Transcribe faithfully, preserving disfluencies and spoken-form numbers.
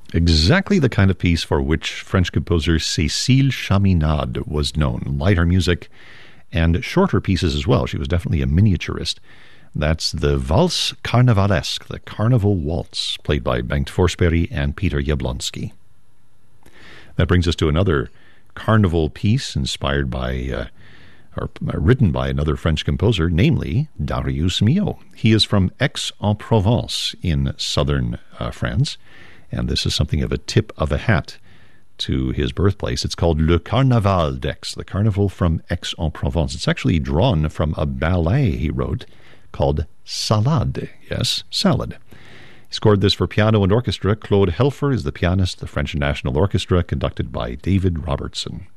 Exactly the kind of piece for which French composer Cécile Chaminade was known. Lighter music and shorter pieces as well. She was definitely a miniaturist. That's the Valse Carnavalesque, the Carnival Waltz, played by Bengt Forsberg and Peter Jablonski. That brings us to another carnival piece inspired by, uh, or uh, written by another French composer, namely Darius Milhaud. He is from Aix-en-Provence in southern uh, France, and this is something of a tip of a hat to his birthplace. It's called Le Carnaval d'Aix, the Carnival from Aix-en-Provence. It's actually drawn from a ballet he wrote called Salade. Yes, Salad. He scored this for piano and orchestra. Claude Helfer is the pianist, the French National Orchestra, conducted by David Robertson.